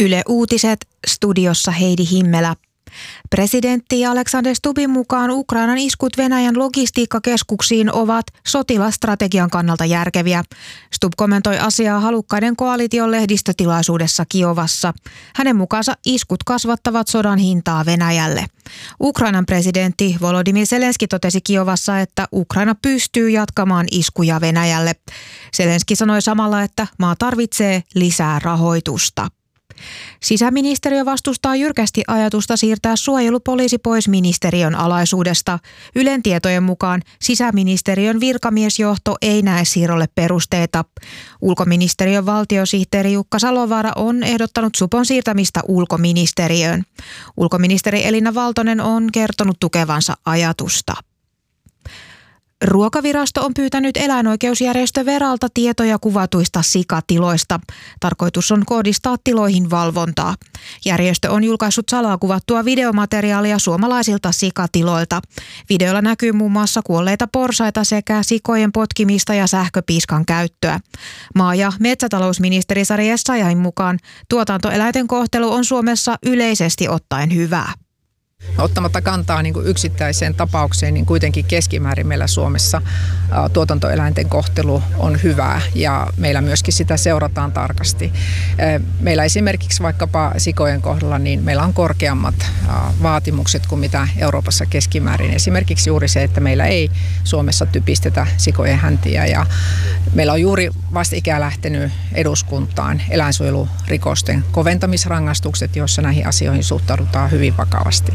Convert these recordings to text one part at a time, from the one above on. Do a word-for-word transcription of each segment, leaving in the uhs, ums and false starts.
Yle Uutiset, studiossa Heidi Himmelä. Presidentti Alexander Stubbin mukaan Ukrainan iskut Venäjän logistiikkakeskuksiin ovat sotilastrategian kannalta järkeviä. Stubb kommentoi asiaa halukkaiden koalition lehdistötilaisuudessa Kiovassa. Hänen mukaansa iskut kasvattavat sodan hintaa Venäjälle. Ukrainan presidentti Volodymyr Zelenski totesi Kiovassa, että Ukraina pystyy jatkamaan iskuja Venäjälle. Zelenski sanoi samalla, että maa tarvitsee lisää rahoitusta. Sisäministeriö vastustaa jyrkästi ajatusta siirtää suojelupoliisi pois ministeriön alaisuudesta. Ylen tietojen mukaan sisäministeriön virkamiesjohto ei näe siirrolle perusteita. Ulkoministeriön valtiosihteeri Jukka Salovaara on ehdottanut supon siirtämistä ulkoministeriöön. Ulkoministeri Elina Valtonen on kertonut tukevansa ajatusta. Ruokavirasto on pyytänyt eläinoikeusjärjestö Veralta tietoja kuvatuista sikatiloista. Tarkoitus on kohdistaa tiloihin valvontaa. Järjestö on julkaissut salaa kuvattua videomateriaalia suomalaisilta sikatiloilta. Videolla näkyy muun muassa kuolleita porsaita sekä sikojen potkimista ja sähköpiiskan käyttöä. Maa- ja metsätalousministeri Sari Essayahin mukaan tuotantoeläinten kohtelu on Suomessa yleisesti ottaen hyvää. Ottamatta kantaa niin kuin yksittäiseen tapaukseen, niin kuitenkin keskimäärin meillä Suomessa ä, tuotantoeläinten kohtelu on hyvää ja meillä myöskin sitä seurataan tarkasti. Ä, meillä esimerkiksi vaikkapa sikojen kohdalla, niin meillä on korkeammat ä, vaatimukset kuin mitä Euroopassa keskimäärin. Esimerkiksi juuri se, että meillä ei Suomessa typistetä sikojen häntiä ja meillä on juuri vastikään lähtenyt eduskuntaan eläinsuojelurikosten koventamisrangaistukset, joissa näihin asioihin suhtaudutaan hyvin vakavasti.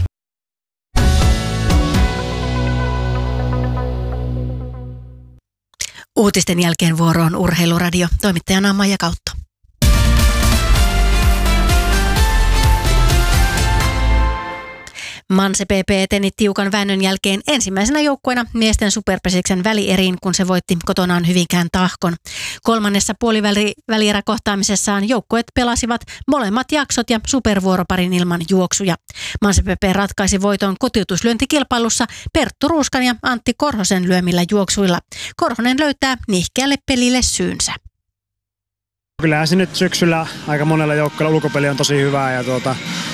Uutisten jälkeen vuoroon Urheiluradio. Toimittajana Maija Kautto. Manse P P eteni tiukan väännön jälkeen ensimmäisenä joukkueena miesten superpesiksen välieriin, kun se voitti kotonaan Hyvinkään Tahkon. Kolmannessa puolivälieräkohtaamisessaan joukkueet pelasivat molemmat jaksot ja supervuoroparin ilman juoksuja. Manse P P ratkaisi voiton kotiutuslyöntikilpailussa Perttu Ruuskan ja Antti Korhosen lyömillä juoksuilla. Korhonen löytää nihkeälle pelille syynsä. Kyllähän se nyt syksyllä aika monella joukkueella ulkopeli on tosi hyvää ja tuota...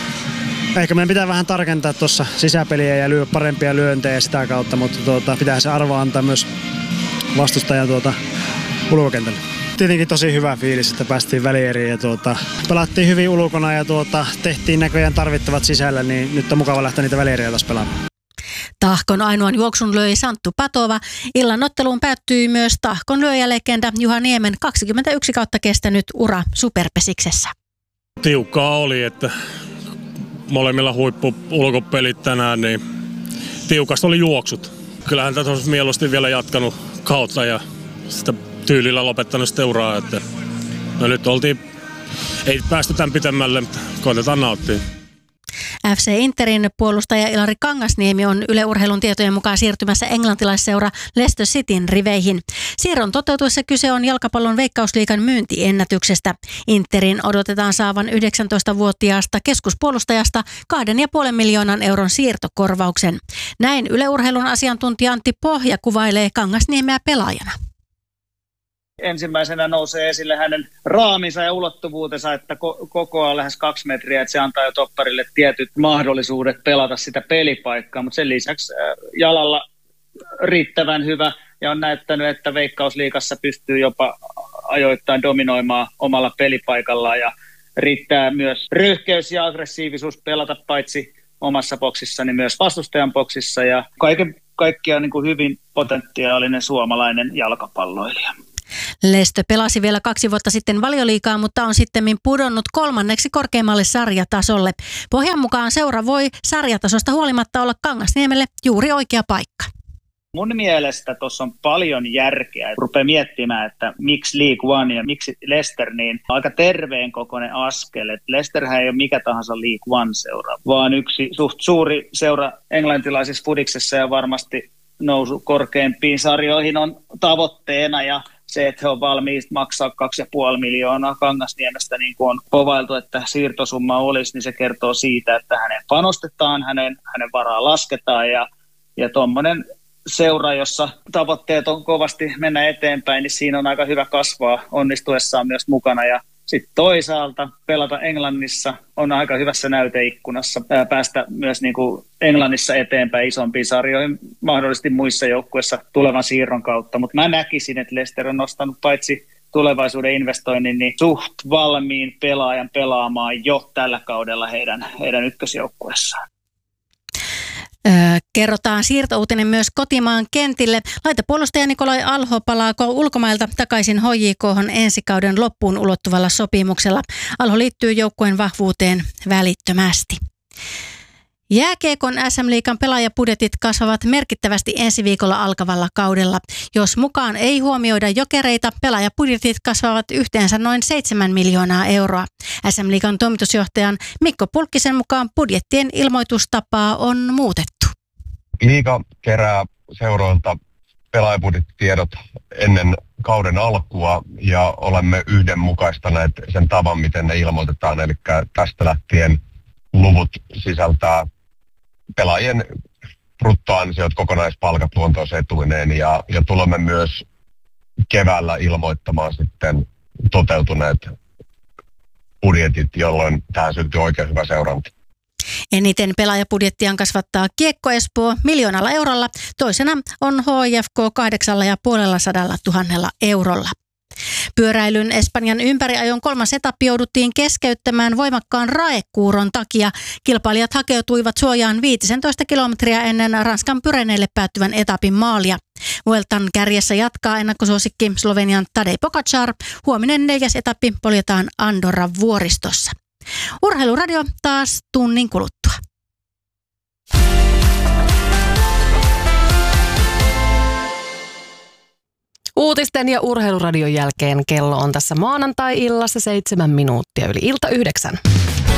Ehkä meidän pitää vähän tarkentaa tuossa sisäpeliä ja lyö parempia lyöntejä sitä kautta, mutta tuota, pitää se arvo antaa myös vastustajan tuota, ulkokentälle. Tietenkin tosi hyvä fiilis, että päästiin välieriin ja tuota, pelattiin hyvin ulkona ja tuota, tehtiin näköjään tarvittavat sisällä, niin nyt on mukava lähteä niitä välieriä taas pelaamaan. Tahkon ainoan juoksun löi Santtu Patova. Illan otteluun päättyi myös Tahkon lyöjälegenda Juha Niemen kaksikymmentäyksi kautta kestänyt ura superpesiksessä. Tiukkaa oli, että molemmilla huippu ulkopelit tänään, niin tiukasta oli juoksut. Kyllähän tätä olisi mieluusti vielä jatkanut kautta ja sitä tyylillä lopettanut sitä uraa. Että no nyt oltiin, ei päästy tämän pitemmälle, mutta koitetaan nauttia. F C Interin puolustaja Ilari Kangasniemi on Yle Urheilun tietojen mukaan siirtymässä englantilaisseura Leicester Cityn riveihin. Siirron toteutuessa kyse on jalkapallon Veikkausliigan myyntiennätyksestä. Interin odotetaan saavan yhdeksäntoistavuotiaasta keskuspuolustajasta kahden ja puolen miljoonan euron siirtokorvauksen. Näin Yle Urheilun asiantuntija Antti Pohja kuvailee Kangasniemeä pelaajana. Ensimmäisenä nousee esille hänen raaminsa ja ulottuvuutensa, että ko- koko on lähes kaksi metriä, että se antaa jo topparille tietyt mahdollisuudet pelata sitä pelipaikkaa, mutta sen lisäksi jalalla riittävän hyvä ja on näyttänyt, että Veikkausliigassa pystyy jopa ajoittain dominoimaan omalla pelipaikallaan ja riittää myös röyhkeys ja aggressiivisuus pelata paitsi omassa boksissa, niin myös vastustajan boksissa ja kaiken kaikkiaan niin kuin hyvin potentiaalinen suomalainen jalkapalloilija. Lestö pelasi vielä kaksi vuotta sitten Valioliigaa, mutta on sittemmin pudonnut kolmanneksi korkeammalle sarjatasolle. Pohjan mukaan seura voi sarjatasosta huolimatta olla Kangasniemelle juuri oikea paikka. Mun mielestä tuossa on paljon järkeä. Rupeaa miettimään, että miksi League One ja miksi Leicester, niin aika terveen kokoinen askel. Et Leicesterhän ei ole mikä tahansa League One-seura, vaan yksi suht suuri seura englantilaisessa fudiksessa ja varmasti nousu korkeimpiin sarjoihin on tavoitteena ja se, että he on valmiit maksaa kaksi ja puoli miljoonaa Kangasniemestä, niin kuin on povailtu, että siirtosumma olisi, niin se kertoo siitä, että hänen panostetaan, hänen, hänen varaa lasketaan ja, ja tuommoinen seura, jossa tavoitteet on kovasti mennä eteenpäin, niin siinä on aika hyvä kasvaa onnistuessaan myös mukana ja Sitten toisaalta pelata Englannissa on aika hyvässä näyteikkunassa, päästä myös niin kuin Englannissa eteenpäin isompiin sarjoihin, mahdollisesti muissa joukkueissa tulevan siirron kautta. Mutta mä näkisin, että Leicester on nostanut paitsi tulevaisuuden investoinnin, niin suht valmiin pelaajan pelaamaan jo tällä kaudella heidän, heidän ykkösjoukkueessaan. Öö, kerrotaan siirtouutinen myös kotimaan kentille. Laitapuolustaja Nikolai Alho palaako ulkomailta takaisin H J K:hon ensi kauden loppuun ulottuvalla sopimuksella. Alho liittyy joukkueen vahvuuteen välittömästi. Jääkiekon S M-liigan pelaajapudjetit kasvavat merkittävästi ensi viikolla alkavalla kaudella. Jos mukaan ei huomioida Jokereita, pelaajapudjetit kasvavat yhteensä noin seitsemän miljoonaa euroa. S M-liigan toimitusjohtajan Mikko Pulkkisen mukaan budjettien ilmoitustapaa on muutettu. Liiga kerää seuroilta pelaajapudjettitiedot ennen kauden alkua ja olemme yhdenmukaistaneet sen tavan, miten ne ilmoitetaan. Eli tästä lähtien luvut sisältää pelaajien bruttoansiot, kokonaispalkat luontoosetuineen ja, ja tulemme myös keväällä ilmoittamaan sitten toteutuneet budjetit, jolloin tähän syntyy oikein hyvä seuranta. Eniten pelaajapudjettiaan kasvattaa Kiekko Espoo miljoonalla eurolla, toisena on H I F K kahdeksalla ja puolella sadalla tuhannella eurolla. Pyöräilyn Espanjan ympäriajon kolmas etappi jouduttiin keskeyttämään voimakkaan raekuuron takia. Kilpailijat hakeutuivat suojaan viisitoista kilometriä ennen Ranskan Pyreneille päättyvän etapin maalia. Vueltan kärjessä jatkaa ennakkosuosikki Slovenian Tadej Pogačar. Huominen neljäs etappi poljetaan Andorran vuoristossa. Urheiluradio taas tunnin kuluttua. Uutisten ja urheiluradion jälkeen kello on tässä maanantai-illassa seitsemän minuuttia yli ilta yhdeksän.